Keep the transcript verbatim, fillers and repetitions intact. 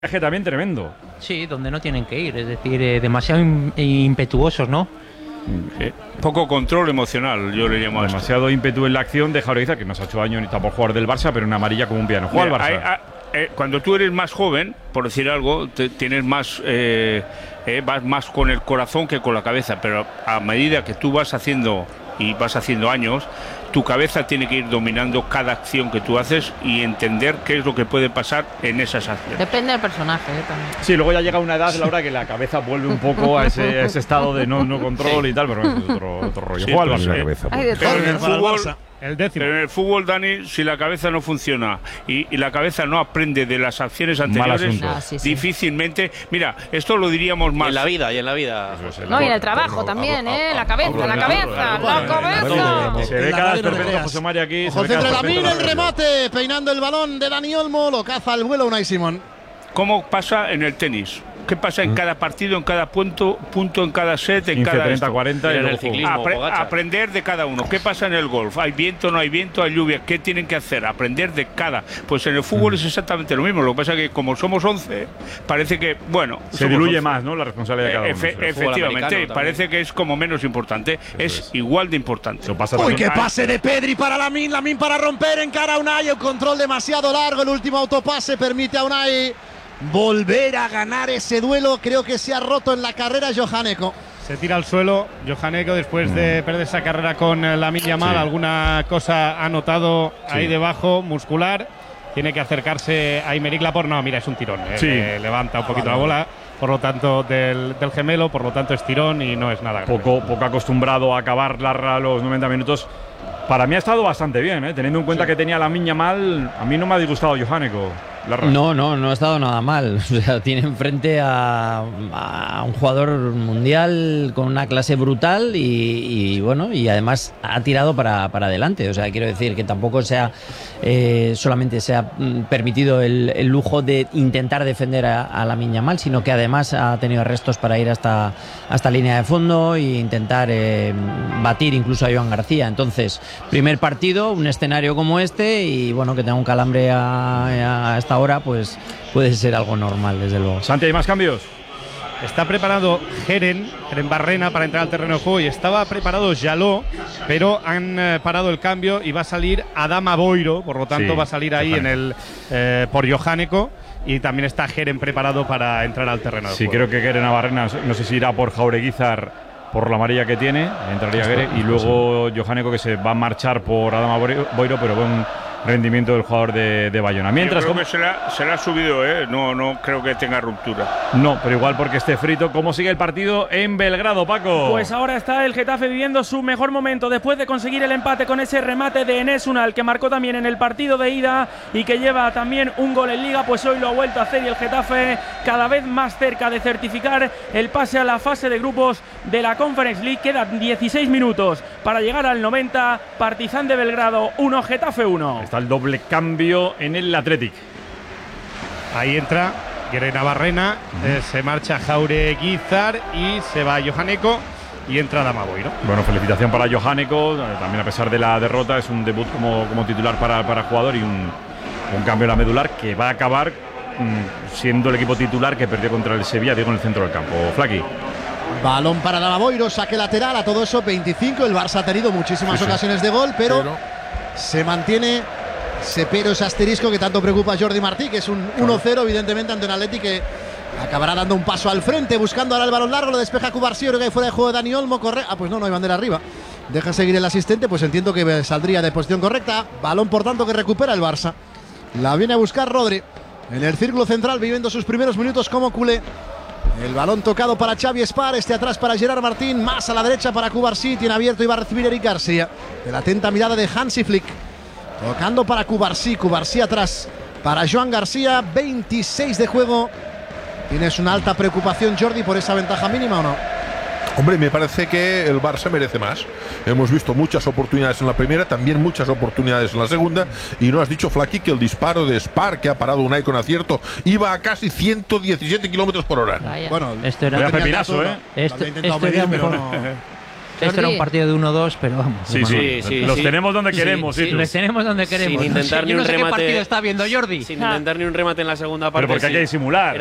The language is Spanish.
Viaje también tremendo. Sí, donde no tienen que ir, es decir, eh, demasiado im- impetuosos, ¿no? Eh, poco control emocional, yo le llamo a esto. Demasiado ímpetu en la acción de Jaureguizar, que nos ha hecho daño ni está por jugar del Barça, pero una amarilla como un piano. Juega al Mira, Barça. hay- hay- eh, cuando tú eres más joven, por decir algo, te- tienes más, eh, eh, vas más con el corazón que con la cabeza, pero a medida que tú vas haciendo y vas haciendo años, tu cabeza tiene que ir dominando cada acción que tú haces y entender qué es lo que puede pasar en esas acciones. Depende del personaje, ¿eh? También. Sí, luego ya llega una edad, Laura, que la cabeza vuelve un poco a ese, a ese estado de no, no control y tal, pero es otro, otro rollo. Sí, Juega al pues, Barça. eh, cabeza. Hay de Pero todo. en el Para el fútbol, Barça, el décimo. pero en el fútbol, Dani, si la cabeza no funciona y, y la cabeza no aprende de las acciones Mal anteriores, asunto. Ah, sí, sí. difícilmente. Mira, esto lo diríamos Y más. en la vida, y en la vida. No, y en el trabajo también, ¿eh? La cabeza, la cabeza, la cabeza. Se ve La cada radio no esperpento veas. José María aquí. Ojo se ve cada centro de esperpento Lamine, el la radio. remate, peinando el balón de Dani Olmo, lo caza al vuelo Unai Simón. ¿Cómo pasa en el tenis? ¿Qué pasa en cada partido, en cada punto, punto en cada set, en quince, cada treinta, esto? cuarenta y En el luego juego. ciclismo. Apre- Pogačar. aprender de cada uno. ¿Qué pasa en el golf? ¿Hay viento, no hay viento, hay lluvia? ¿Qué tienen que hacer? Aprender de cada. Pues en el fútbol es exactamente lo mismo. Lo que pasa es que como somos once, parece que, bueno... Se somos diluye once. más, ¿no? La responsabilidad de cada uno. Efe- Sí. efectivamente, americano parece que es como menos importante. Es, es. igual de importante. Eso pasa Uy, también. qué pase de Pedri para Lamine, Lamine para romper, encara a Unai, el control demasiado largo, el último autopase permite a Unai volver a ganar ese duelo. Creo que se ha roto en la carrera Johaneko. Se tira al suelo Johaneko después de perder esa carrera con eh, Lamine Yamal. Sí. Alguna cosa ha notado Sí. ahí debajo, muscular. Tiene que acercarse a Aymeric Laporte. No, mira, es un tirón. eh, Sí. le levanta un poquito la bola, por lo tanto, del, del gemelo, por lo tanto es tirón y no es nada grave. Poco, poco acostumbrado a acabar la, los noventa minutos. Para mí ha estado bastante bien, ¿eh? Teniendo en cuenta que tenía la miña mal, a mí no me ha disgustado Johaneko. Larra. No, no, no ha estado nada mal. O sea, tiene enfrente a, a un jugador mundial con una clase brutal y, y, bueno, y además ha tirado para, para adelante. O sea, quiero decir que tampoco se ha, eh, solamente se ha mm, permitido el, el lujo de intentar defender a, a Lamine Yamal, sino que además ha tenido restos para ir hasta, hasta línea de fondo e intentar eh, batir incluso a Joan García. Entonces, primer partido, un escenario como este y bueno, que tenga un calambre a, a esta hora, pues puede ser algo normal, desde luego. Santi, ¿hay más cambios? Está preparado Jeren, Jeren Barrena para entrar al terreno de juego y estaba preparado Jaló, pero han eh, parado el cambio y va a salir Adama Boiro, por lo tanto Sí, va a salir ahí en el eh, por Johaneko y también está Jeren preparado para entrar al terreno de Sí, juego. creo que Guere Navarrena, no sé si irá por Jaureguizar por la amarilla que tiene, entraría Guere, y luego Johaneko que se va a marchar por Adama Boiro, pero buen rendimiento del jugador de, de Bayona. Mientras, Yo creo ¿cómo? que se la, se la ha subido, ¿eh? No, no creo que tenga ruptura. No, pero igual porque esté frito. ¿Cómo sigue el partido en Belgrado, Paco? Pues ahora está el Getafe viviendo su mejor momento después de conseguir el empate con ese remate de Enes Unal, que marcó también en el partido de ida y que lleva también un gol en Liga, pues hoy lo ha vuelto a hacer y el Getafe cada vez más cerca de certificar el pase a la fase de grupos de la Conference League. Quedan dieciséis minutos para llegar al noventa. Partizan de Belgrado uno, Getafe uno. Está el doble cambio en el Athletic. Ahí entra Guerena Barrena, eh, se marcha Jaureguizar y se va Johaneko y entra Adama Boiro. Bueno, felicitación para Johaneko. eh, También a pesar de la derrota, es un debut como, como titular para, para jugador y un, un cambio en la medular que va a acabar mm, siendo el equipo titular que perdió contra el Sevilla, digo, en el centro del campo. Flaqui. Balón para Adama Boiro, saque lateral, a todo eso veinticinco. El Barça ha tenido muchísimas Sí, sí. ocasiones de gol, pero, Pero- se mantiene ese pero, ese asterisco que tanto preocupa a Jordi Martí, que es un uno cero evidentemente ante un Atleti que acabará dando un paso al frente, buscando ahora el balón largo, lo despeja Cubarsí, creo que hay fuera de juego de Dani Olmo, corre, ah pues no, no hay bandera arriba, deja seguir el asistente, pues entiendo que saldría de posición correcta, balón por tanto que recupera el Barça, la viene a buscar Rodri, en el círculo central viviendo sus primeros minutos como culé. El balón tocado para Xavi Espar, este atrás para Gerard Martín, más a la derecha para Cubarsí, tiene abierto y va a recibir Eric García. De la atenta mirada de Hansi Flick. Tocando para Cubarsí, Cubarsí atrás para Joan García, veintiséis de juego. ¿Tienes una alta preocupación, Jordi, por esa ventaja mínima o no? Hombre, me parece que el Barça merece más. Hemos visto muchas oportunidades en la primera, también muchas oportunidades en la segunda. Y no has dicho, Flaqui, que el disparo de Spar, que ha parado Unai con acierto, iba a casi ciento diecisiete kilómetros por hora. Vaya. Bueno, Esto era- no Vaya tenía pepinazo, dato, ¿eh? lo Esto- había intentado esto era medir, un pero poco- no. Esto era un partido de uno dos, pero vamos. Sí, sí, sí, los sí. tenemos donde Sí, queremos. sí, sí, tú. Los tenemos donde queremos. Sin intentar no sé, ni yo un no sé remate. qué partido está viendo Jordi. Sin intentar ni un remate en la segunda parte. Pero porque hay sí. que disimular.